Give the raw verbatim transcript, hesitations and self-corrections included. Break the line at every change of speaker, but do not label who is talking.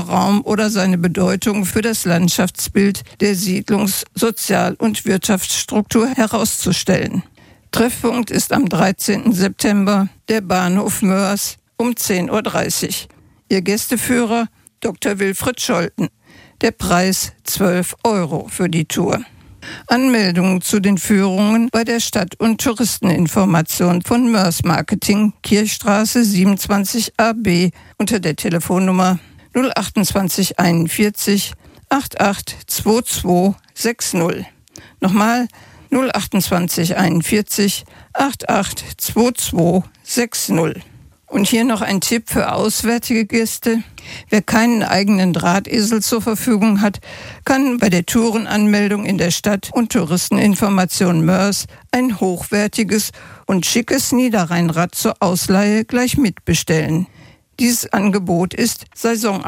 Raum oder seine Bedeutung für das Landschaftsbild der Siedlungs-, Sozial- und Wirtschaftsstruktur herauszustellen. Treffpunkt ist am dreizehnten September der Bahnhof Moers um zehn Uhr dreißig. Ihr Gästeführer Doktor Wilfried Scholten. Der Preis zwölf Euro für die Tour. Anmeldungen zu den Führungen bei der Stadt- und Touristeninformation von Moers Marketing, Kirchstraße siebenundzwanzig a b unter der Telefonnummer null achtundzwanzig einundvierzig achtundachtzig zweiundzwanzig sechzig. Nochmal null achtundzwanzig einundvierzig achtundachtzig zweiundzwanzig sechzig. Und hier noch ein Tipp für auswärtige Gäste. Wer keinen eigenen Drahtesel zur Verfügung hat, kann bei der Tourenanmeldung in der Stadt- und Touristeninformation Moers ein hochwertiges und schickes Niederrheinrad zur Ausleihe gleich mitbestellen. Dieses Angebot ist saisonabhängig.